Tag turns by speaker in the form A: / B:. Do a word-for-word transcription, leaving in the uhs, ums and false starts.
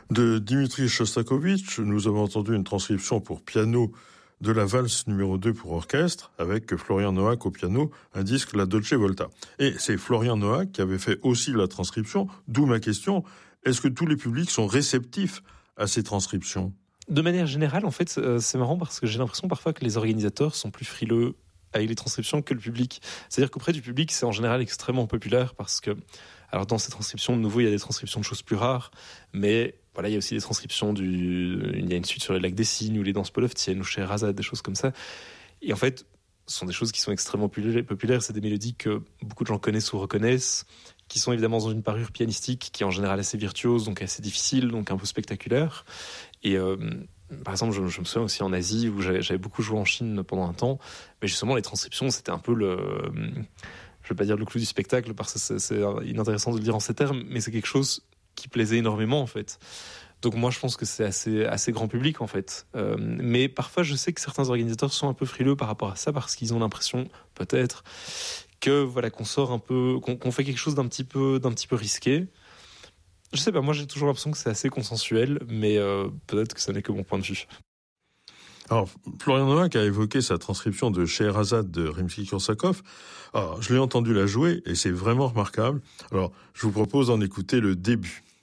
A: De Dimitri Shostakovich, nous avons entendu une transcription pour piano de la valse numéro deux pour orchestre, avec Florian Noack au piano, un disque La Dolce Volta. Et c'est Florian Noack qui avait fait aussi la transcription, d'où ma question, est-ce que tous les publics sont réceptifs à ces transcriptions ?
B: De manière générale, en fait, c'est marrant parce que j'ai l'impression parfois que les organisateurs sont plus frileux avec les transcriptions que le public. C'est-à-dire qu'auprès du public, c'est en général extrêmement populaire parce que, alors dans ces transcriptions, de nouveau, il y a des transcriptions de choses plus rares, mais voilà, il y a aussi des transcriptions du, il y a une suite sur les lacs des Cygnes ou les danses polovtiennes ou Scheherazade, des choses comme ça. Et en fait, ce sont des choses qui sont extrêmement populaires. C'est des mélodies que beaucoup de gens connaissent ou reconnaissent, qui sont évidemment dans une parure pianistique qui est en général assez virtuose, donc assez difficile, donc un peu spectaculaire. Et euh, par exemple, je, je me souviens aussi en Asie où j'avais, j'avais beaucoup joué en Chine pendant un temps, mais justement les transcriptions, c'était un peu le, je vais pas dire le clou du spectacle parce que c'est, c'est inintéressant de le dire en ces termes, mais c'est quelque chose qui plaisait énormément en fait. Donc moi je pense que c'est assez, assez grand public en fait. Euh, mais parfois je sais que certains organisateurs sont un peu frileux par rapport à ça parce qu'ils ont l'impression peut-être que voilà qu'on sort un peu, qu'on, qu'on fait quelque chose d'un petit peu, d'un petit peu risqué. Je sais pas, moi j'ai toujours l'impression que c'est assez consensuel, mais euh, peut-être que ça n'est que mon point de vue.
A: Alors, Florian Noack a évoqué sa transcription de Scheherazade de Rimsky-Korsakov. Alors, je l'ai entendu la jouer et c'est vraiment remarquable. Alors, je vous propose d'en écouter le début.